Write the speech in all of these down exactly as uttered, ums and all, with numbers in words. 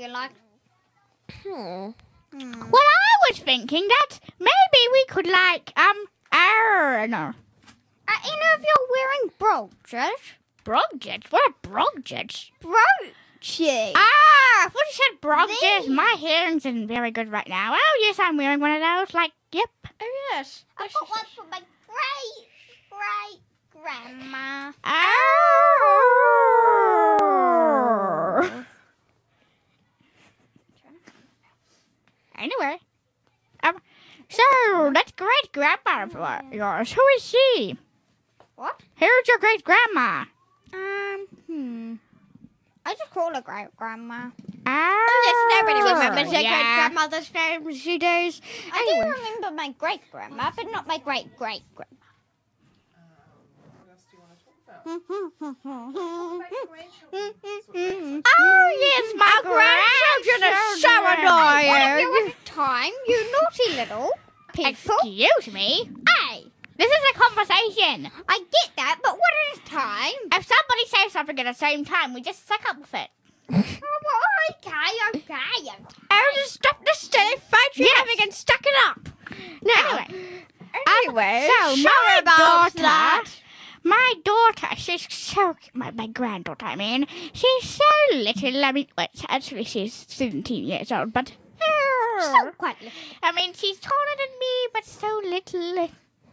you like? Hmm. Hmm. Well, I was thinking that maybe we could like um I don't know. Uh, you know, if you're wearing brooches. Brogets? What are brogets? Brooches. Ah, I thought you said brogets. These. My hearing isn't very good right now. Oh, yes, I'm wearing one of those. Like, yep. Oh, yes. I got one for my great, great grandma. Oh. Anyway. Um, so, that's great grandma of yours. Who is she? What? Who's your great grandma? Um, hmm. I just call her great grandma. Oh, Yes, nobody remembers their yeah. great-grandmother's name these days. I do remember my great grandma, but not my great great grandma. Oh, yes, my Our grandchildren are so What annoying. if you have time, you naughty little people? Excuse me? Hey, This is a conversation. I get that, but what is time? If somebody says something at the same time, we just suck up with it. Oh, well, okay, okay, okay. Oh, just stop the silly fight you're Yes. having and stuck it up. Now, Anyway, anyway, so sorry my about daughter, that. my daughter, she's so, my, my granddaughter, I mean, she's so little, I mean, well, actually she's seventeen years old, but, So quite little. I mean, she's taller than me, but so little.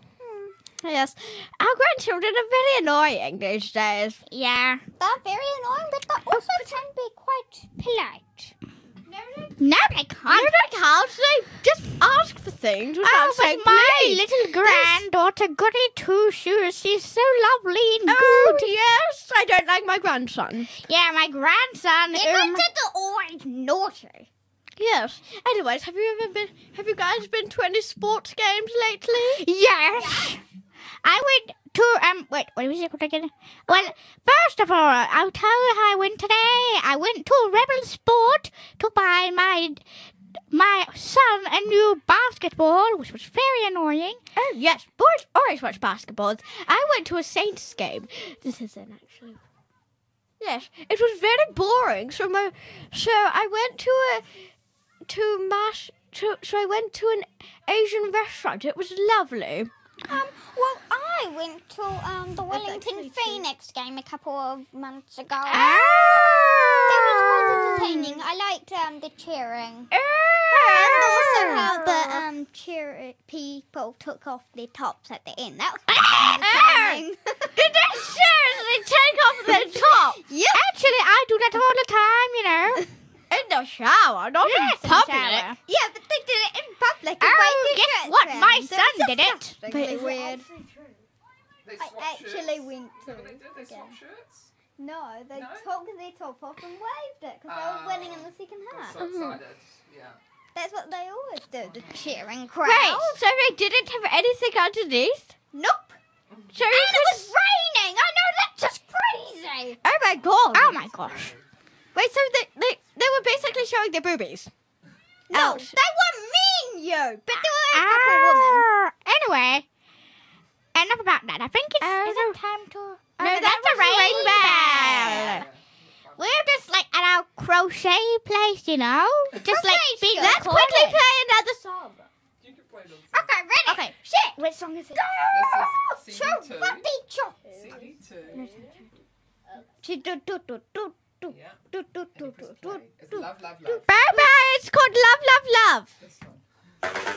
Yes, our grandchildren are very annoying these days. Yeah. They're very annoying, but they also can be quite polite. No, they can't. No, they can't. They just ask for things without Oh, but saying my please. little granddaughter, Goody Two Shoes, she's so lovely and Oh, good. yes. I don't like my grandson. Yeah, my grandson. Your um, grandsons are always naughty. Yes. Anyways, have you ever been, have you guys been to any sports games lately? Yes. I went to, um, wait, what was it called again? Well, first of all, I'll tell you how I went today. I went to Rebel Sport to buy my, my son a new basketball, which was very annoying. Oh, yes. Boys always watch basketballs. I went to a Saints game. This isn't actually. Yes. It was very boring. So my, so I went to a, to mass, to, so I went to an Asian restaurant. It was lovely. Um, well, I went to um the actually Wellington true. Phoenix game a couple of months ago. Ah! It was quite entertaining. I liked um the cheering. Ah! And also how the um cheer people took off their tops at the end. That was quite entertaining. Did they seriously take off their top? Actually, I do that all the time, you know. In the shower, not Yes, in in the public. shower. Yeah, but they did it in public. and Oh, waved their guess shirts what? around. My So son it's did it. disgustingly But- weird. They I swap actually shirts. went to. Is that what they did? They yeah. swap shirts? No, they No? took their top off and waved it because they Ah. were winning in the second Got half. so excited. Yeah. That's what they always do, the cheering crowd. Right, so they didn't have anything underneath? Nope. So And you it could- was raining. I know, that's just crazy. Oh my god. Oh my gosh. Wait, so they, they, they were basically showing their boobies? No, Ouch. they weren't mean you, but they were a couple women. Ah, Anyway, enough about that. I think it's Oh, is no. it time to. No, Oh, that that's was a rain rain bell. bell. We're just like at our crochet place, you know, just like Crochet's being good. Let's recorded. quickly play another song. You can play them. Okay, ready? Okay. Shit. Which song is it? This is Show C D two. what the chop. C D two. Do, do, do, do, do, do, Yeah. do, do, And you do, press do, play. It's do. love, love, love. Bye bye, it's called Love, Love, Love. This one.